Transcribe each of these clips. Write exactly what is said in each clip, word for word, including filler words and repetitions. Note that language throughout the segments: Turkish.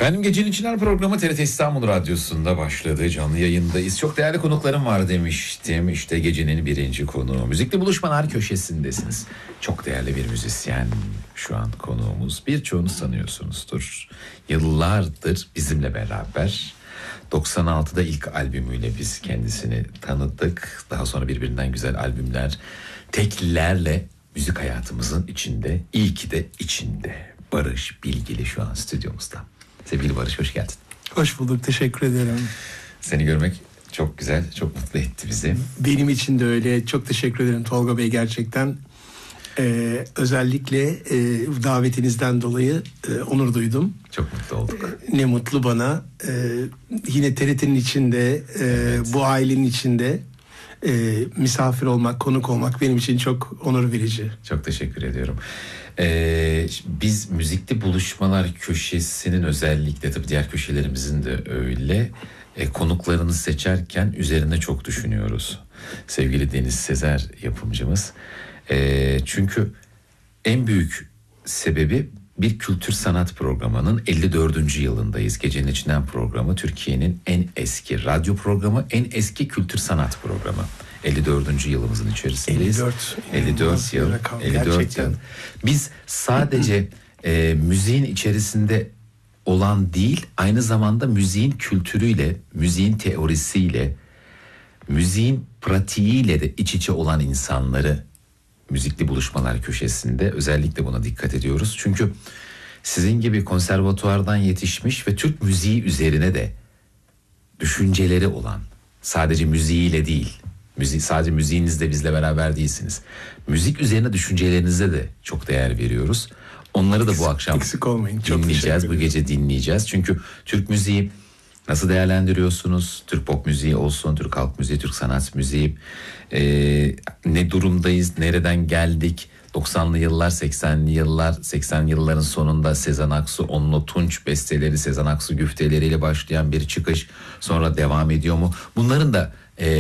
Benim Gecenin İçinden programı T R T İstanbul Radyosu'nda başladı. Canlı yayındayız. Çok değerli konuklarım var demiştim. İşte gecenin birinci konuğu. Müzikli Buluşmalar köşesindesiniz. Çok değerli bir müzisyen şu an konuğumuz. Birçoğunuz tanıyorsunuzdur. Yıllardır bizimle beraber. doksan altıda ilk albümüyle biz kendisini tanıdık. Daha sonra birbirinden güzel albümler, teklilerle müzik hayatımızın içinde. İyi ki de içinde. Barış Bilgili şu an stüdyomuzda. Sevgili Barış, hoş geldin. Hoş bulduk, teşekkür ederim. Seni görmek çok güzel, çok mutlu etti bizi. Benim için de öyle. Çok teşekkür ederim Tolga Bey gerçekten. Ee, özellikle e, davetinizden dolayı e, onur duydum. Çok mutlu olduk. E, ne mutlu bana. E, yine T R T'nin içinde, e, evet. bu ailenin içinde e, misafir olmak, konuk olmak benim için çok onur verici. Çok teşekkür ediyorum. Ee, biz Müzikli Buluşmalar köşesinin özellikle, tabii diğer köşelerimizin de öyle, e, konuklarını seçerken üzerine çok düşünüyoruz. Sevgili Deniz Sezer yapımcımız. E, çünkü en büyük sebebi bir kültür sanat programının elli dördüncü yılındayız. Gecenin İçinden programı Türkiye'nin en eski radyo programı, en eski kültür sanat programı. elli dördüncü yılımızın içerisindeyiz. elli dört, elli dört yıl. elli dört gerçekten. yıl. Biz sadece e, müziğin içerisinde olan değil, aynı zamanda müziğin kültürüyle, müziğin teorisiyle, müziğin pratiğiyle de iç içe olan insanları Müzikli Buluşmalar köşesinde özellikle buna dikkat ediyoruz. Çünkü sizin gibi konservatuvardan yetişmiş ve Türk müziği üzerine de düşünceleri olan, sadece müziğiyle değil, müzik, sadece müziğinizle bizle beraber değilsiniz. Müzik üzerine düşüncelerinize de çok değer veriyoruz. Onları da bu akşam eksik olmayın. Çok dinleyeceğiz, bu gece dinleyeceğiz. Çünkü Türk müziği nasıl değerlendiriyorsunuz? Türk pop müziği olsun, Türk halk müziği, Türk sanat müziği. Ee, ne durumdayız, nereden geldik? doksanlı yıllar, seksenli yıllar, seksen yılların sonunda Sezen Aksu, Onlu Tunç besteleri, Sezen Aksu güfteleriyle başlayan bir çıkış sonra devam ediyor mu? Bunların da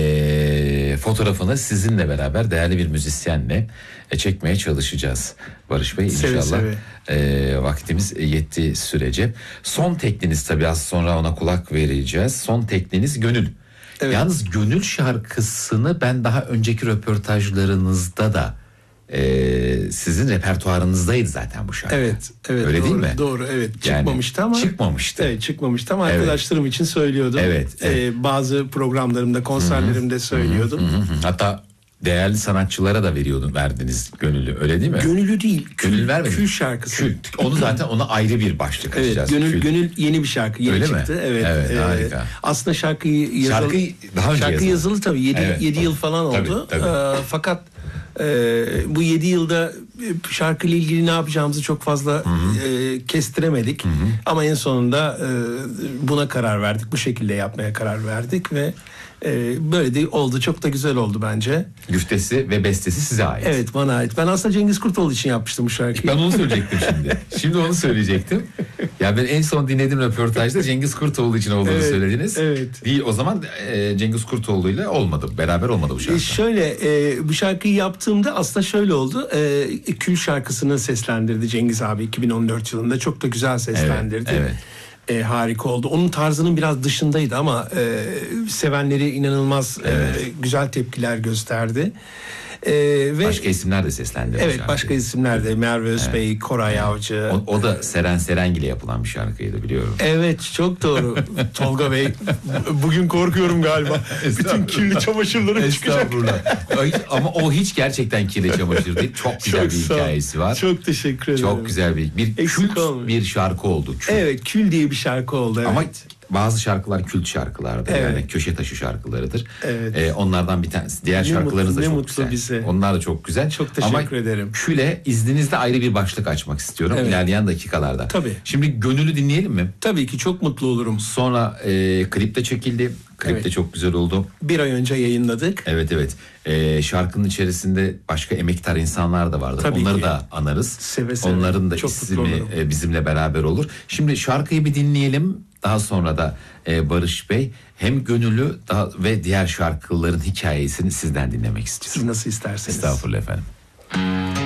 e, fotoğrafını sizinle beraber değerli bir müzisyenle e, çekmeye çalışacağız. Barış Bey, seve inşallah seve. E, vaktimiz yettiği sürece. Son tekliniz, tabii az sonra ona kulak vereceğiz. Son tekliniz Gönül. Evet. Yalnız Gönül şarkısını ben daha önceki röportajlarınızda da e, sizin repertuarınızdaydı zaten bu şarkı. Evet, evet. Öyle doğru, değil mi? Doğru, evet. Çıkmamıştı yani, ama. Çıkmamıştı. Evet, çıkmamıştı ama evet. arkadaşlarım için söylüyordum. Evet. evet. Ee, bazı programlarımda, konserlerimde söylüyordum. Hı hı hı. Hatta değerli sanatçılara da veriyordun, verdiniz Gönül'ü, öyle değil mi? Gönül'ü değil, Kül, Gönül vermedin. Kül şarkısı. Kül. Onu zaten ona ayrı bir başlık evet, açacağız. Gönül, Kül. Gönül yeni bir şarkı, yeni öyle çıktı. Mi? Evet, evet e, harika. Aslında şarkıyı yazılı, şarkı daha önce şarkı yazılı. yazılı tabii yedi Evet. yıl falan oldu. Tabii, tabii. E, fakat e, bu yedi yılda şarkıyla ilgili ne yapacağımızı çok fazla e, kestiremedik. Hı hı. Ama en sonunda e, buna karar verdik. Bu şekilde yapmaya karar verdik ve e, böyle de oldu. Çok da güzel oldu bence. Güftesi ve bestesi size ait. Evet, bana ait. Ben aslında Cengiz Kurtoğlu için yapmıştım bu şarkıyı. Ben onu söyleyecektim şimdi. Şimdi onu söyleyecektim. Ya ben en son dinlediğim röportajda Cengiz Kurtoğlu için olduğunu evet, söylediniz. Evet. Değil, o zaman e, Cengiz Kurtoğlu ile olmadı. Beraber olmadı bu şarkı. E şöyle e, bu şarkıyı yaptığımda aslında şöyle oldu. E, Kül şarkısını seslendirdi Cengiz abi iki bin on dört yılında. Çok da güzel seslendirdi. Evet, evet. E, harika oldu. Onun tarzının biraz dışındaydı ama e, sevenleri inanılmaz evet. e, güzel tepkiler gösterdi. E, ve başka isimler de seslendi. Evet, başka isimler de Merve Özbey, evet. Koray evet. Avcı. O, o da Seren Serengil'e yapılan bir şarkıydı, biliyorum. Evet, çok doğru. Tolga Bey, bugün korkuyorum galiba. Bütün kirli çamaşırlarım çıkacak. Ama o hiç gerçekten kirli çamaşır değil. Çok güzel çok bir hikayesi var. Çok teşekkür ederim. Çok güzel bir bir kült bir şarkı oldu. Kült. Evet, Kül diye bir şarkı oldu. Evet. Ama bazı şarkılar kült şarkılardır. Evet. Yani köşe taşı şarkılarıdır. Evet. Ee, onlardan bir tanesi. Diğer ne şarkılarınız mutlu, da çok mutlu güzel. Bize. Onlar da çok güzel. Çok teşekkür Ama ederim. Küle izninizle ayrı bir başlık açmak istiyorum. Evet. İlerleyen dakikalarda. Tabii. Şimdi Gönül'ü dinleyelim mi? Tabii ki, çok mutlu olurum. Sonra e, klip de çekildi. Klip evet. de çok güzel oldu. Bir ay önce yayınladık. Evet evet. Ee, şarkının içerisinde başka emektar insanlar da vardı. Tabii Onları ki. da anarız. Seve seve. Onların da çok ismi e, bizimle beraber olur. Şimdi şarkıyı bir dinleyelim. Daha sonra da e, Barış Bey hem Gönül'ü daha ve diğer şarkıların hikayesini sizden dinlemek istiyorum. Siz nasıl isterseniz. Estağfurullah efendim.